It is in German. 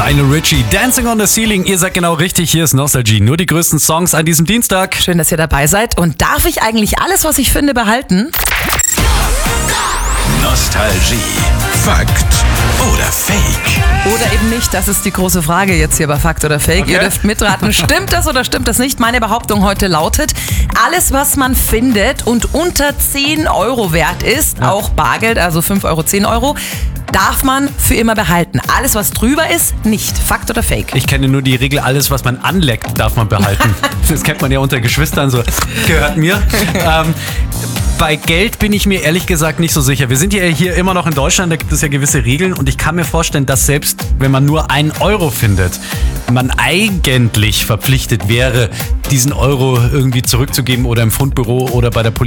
Lionel Richie, Dancing on the Ceiling. Ihr seid genau richtig, hier ist Nostalgie. Nur die größten Songs an diesem Dienstag. Schön, dass ihr dabei seid. Und darf ich eigentlich alles, was ich finde, behalten? Nostalgie. Fakt oder Fake? Oder eben nicht, das ist die große Frage jetzt hier bei Fakt oder Fake. Okay. Ihr dürft mitraten, stimmt das oder stimmt das nicht? Meine Behauptung heute lautet, alles was man findet und unter 10 Euro wert ist, auch Bargeld, also 5 Euro, 10 Euro, darf man für immer behalten. Alles was drüber ist, nicht. Fakt oder Fake? Ich kenne nur die Regel, alles was man anleckt, darf man behalten. Das kennt man ja unter Geschwistern so, gehört mir. Bei Geld bin ich mir ehrlich gesagt nicht so sicher. Wir sind ja hier immer noch in Deutschland, da gibt es ja gewisse Regeln und ich kann mir vorstellen, dass selbst wenn man nur 1 Euro findet, man eigentlich verpflichtet wäre, diesen Euro irgendwie zurückzugeben oder im Fundbüro oder bei der Polizei